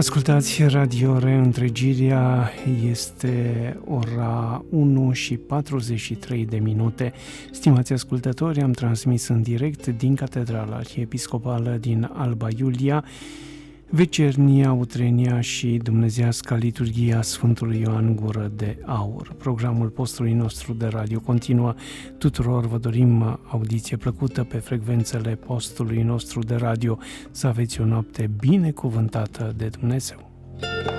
Ascultați Radio Reîntregirea, este ora 1:43. Stimați ascultători, am transmis în direct din Catedrala Arhiepiscopală din Alba Iulia vecernia, utrenia și dumnezeiasca liturghia Sfântului Ioan Gură de Aur. Programul postului nostru de radio continuă. Tuturor vă dorim audiție plăcută pe frecvențele postului nostru de radio. Să aveți o noapte binecuvântată de Dumnezeu.